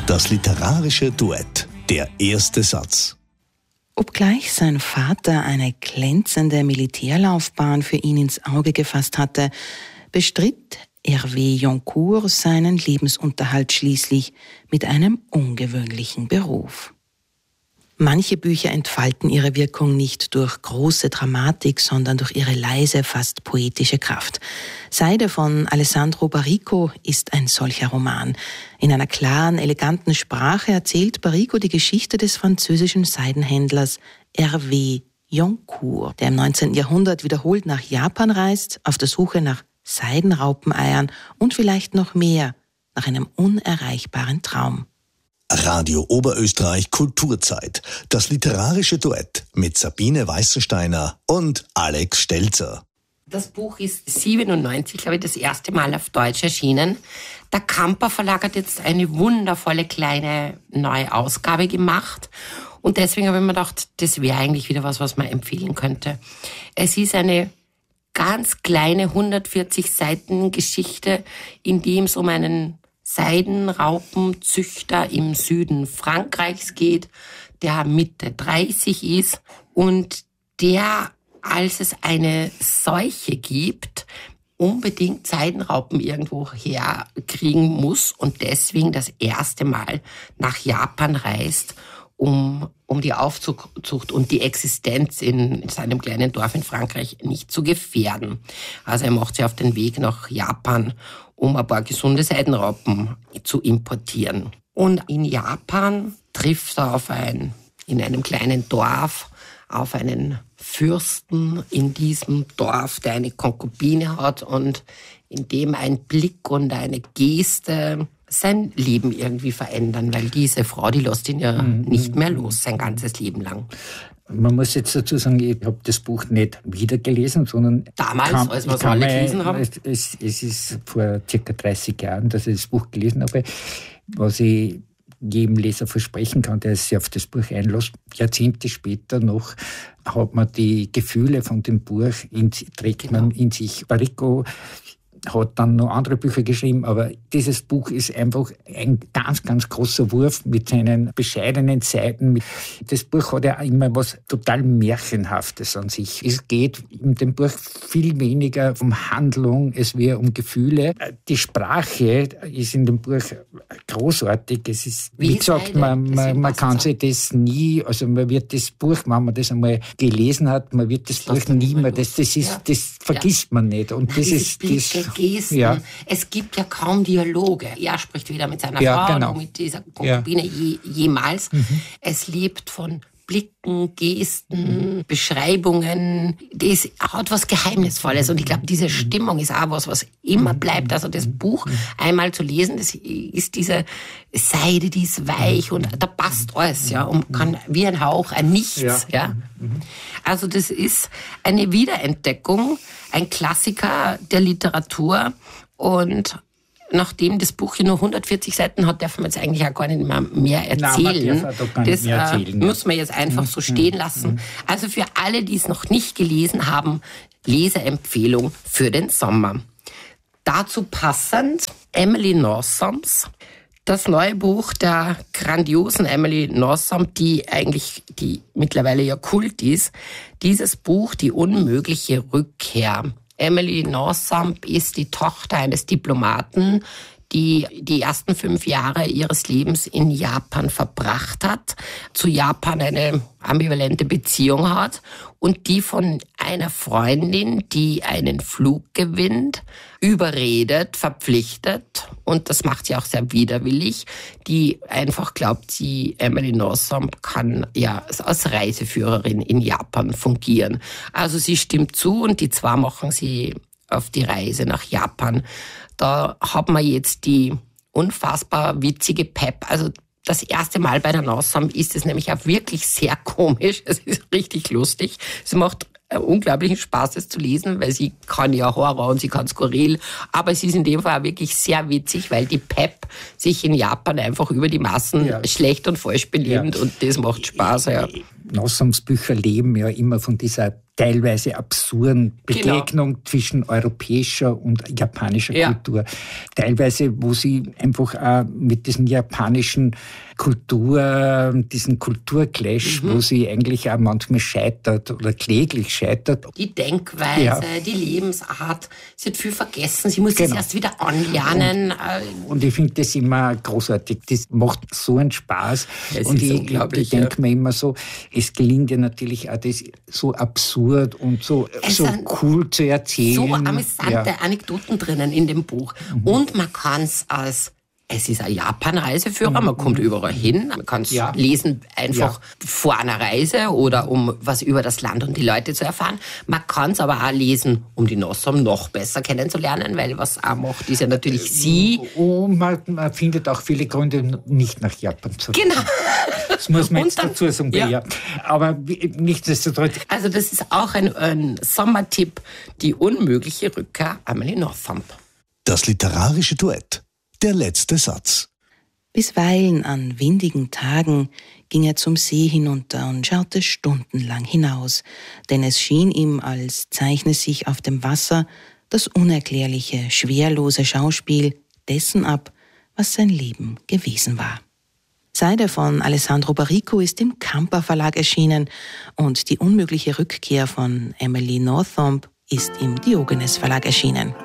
Das literarische Duett. Der erste Satz. Obgleich sein Vater eine glänzende Militärlaufbahn für ihn ins Auge gefasst hatte, bestritt Hervé Joncourt seinen Lebensunterhalt schließlich mit einem ungewöhnlichen Beruf. Manche Bücher entfalten ihre Wirkung nicht durch große Dramatik, sondern durch ihre leise, fast poetische Kraft. Seide von Alessandro Baricco ist ein solcher Roman. In einer klaren, eleganten Sprache erzählt Baricco die Geschichte des französischen Seidenhändlers Hervé Joncourt, der im 19. Jahrhundert wiederholt nach Japan reist, auf der Suche nach Seidenraupeneiern und vielleicht noch mehr, nach einem unerreichbaren Traum. Radio Oberösterreich Kulturzeit. Das literarische Duett mit Sabine Weißensteiner und Alex Stelzer. Das Buch ist 97, glaube ich, das erste Mal auf Deutsch erschienen. Der Kamper Verlag hat jetzt eine wundervolle kleine neue Ausgabe gemacht. Und deswegen habe ich mir gedacht, das wäre eigentlich wieder was man empfehlen könnte. Es ist eine ganz kleine 140 Seiten Geschichte, in dem es um einen Seidenraupenzüchter im Süden Frankreichs geht, der Mitte 30 ist und der, als es eine Seuche gibt, unbedingt Seidenraupen irgendwo herkriegen muss und deswegen das erste Mal nach Japan reist, um die Aufzucht und die Existenz in seinem kleinen Dorf in Frankreich nicht zu gefährden. Also er macht sich auf den Weg nach Japan, um ein paar gesunde Seidenraupen zu importieren. Und in Japan trifft er in einem kleinen Dorf auf einen Fürsten in diesem Dorf, der eine Konkubine hat und in dem ein Blick und eine Geste sein Leben irgendwie verändern, weil diese Frau, die lässt ihn ja nicht mehr los, sein ganzes Leben lang. Man muss jetzt dazu sagen, ich habe das Buch nicht wieder gelesen, sondern damals, als wir es alle gelesen haben. Es ist vor ca. 30 Jahren, dass ich das Buch gelesen habe. Was ich jedem Leser versprechen kann, der sich auf das Buch einlässt, Jahrzehnte später noch, hat man die Gefühle von dem Buch, trägt man in sich. Baricco hat dann noch andere Bücher geschrieben, aber dieses Buch ist einfach ein ganz, ganz großer Wurf mit seinen bescheidenen Seiten. Das Buch hat ja immer was total Märchenhaftes an sich. Es geht in dem Buch viel weniger um Handlung, es wird um Gefühle. Die Sprache ist in dem Buch großartig. Es ist, wie gesagt, man kann sich das nie, also man wird das Buch, wenn man das einmal gelesen hat, man wird das Buch nie mehr, das vergisst man nicht. Und das ist Gesten. Ja. Es gibt ja kaum Dialoge. Er spricht weder mit seiner Frau genau. noch mit dieser Konkubine jemals. Es lebt von Blicken, Gesten, Beschreibungen. Das hat was Geheimnisvolles. Und ich glaube, diese Stimmung ist auch was immer bleibt. Also das Buch einmal zu lesen, das ist diese Seide, die ist weich und da passt alles, ja, und kann wie ein Hauch, ein Nichts, ja. Also das ist eine Wiederentdeckung, ein Klassiker der Literatur und nachdem das Buch hier nur 140 Seiten hat, darf man jetzt eigentlich auch gar nicht mehr erzählen. Das muss man jetzt einfach so stehen lassen. Also für alle, die es noch nicht gelesen haben, Leseempfehlung für den Sommer. Dazu passend Emily Nossums, das neue Buch der grandiosen Emily Nossum, die mittlerweile ja Kult ist. Dieses Buch, Die unmögliche Rückkehr. Emily Nossum ist die Tochter eines Diplomaten, die die ersten 5 Jahre ihres Lebens in Japan verbracht hat, zu Japan eine ambivalente Beziehung hat und die von einer Freundin, die einen Flug gewinnt, überredet, verpflichtet, und das macht sie auch sehr widerwillig, die einfach glaubt, Emily Nossum kann ja als Reiseführerin in Japan fungieren. Also sie stimmt zu und die zwei machen sie auf die Reise nach Japan. Da haben wir jetzt die unfassbar witzige Pep. Also das erste Mal bei der Nossum ist es nämlich auch wirklich sehr komisch. Es ist richtig lustig. Es macht unglaublichen Spaß, es zu lesen, weil sie kann ja Horror und sie kann skurril. Aber es ist in dem Fall auch wirklich sehr witzig, weil die Pep sich in Japan einfach über die Massen schlecht und falsch benimmt und das macht Spaß. Ja. Nossums Bücher leben ja immer von dieser teilweise absurden Begegnung zwischen europäischer und japanischer Kultur. Teilweise, wo sie einfach auch mit diesen japanischen diesen Kulturclash, wo sie eigentlich auch manchmal scheitert oder kläglich scheitert. Die Denkweise, die Lebensart, sie hat viel vergessen, sie muss das erst wieder anlernen. Und ich finde das immer großartig, das macht so einen Spaß. Und ich denke mir immer so, es gelingt ja natürlich auch das so absurd und so cool zu erzählen. So amüsante Anekdoten drinnen in dem Buch. Und man kann es ist ein Japan-Reiseführer, man kommt überall hin, man kann es lesen einfach vor einer Reise oder um was über das Land und die Leute zu erfahren. Man kann es aber auch lesen, um die Nossam noch besser kennenzulernen, weil was auch macht, ist ja natürlich sie. Und man findet auch viele Gründe, nicht nach Japan zu reisen. Genau. Das muss man jetzt dazu sagen. Ja. Aber nichtsdestotrotz. Also das ist auch ein Sommertipp, die unmögliche Rückkehr Amelie Nothomb. Das literarische Duett. Der letzte Satz. Bisweilen an windigen Tagen ging er zum See hinunter und schaute stundenlang hinaus, denn es schien ihm, als zeichne sich auf dem Wasser das unerklärliche, schwerlose Schauspiel dessen ab, was sein Leben gewesen war. Seide von Alessandro Baricco ist im Campa Verlag erschienen und die unmögliche Rückkehr von Amelie Nothomb ist im Diogenes Verlag erschienen.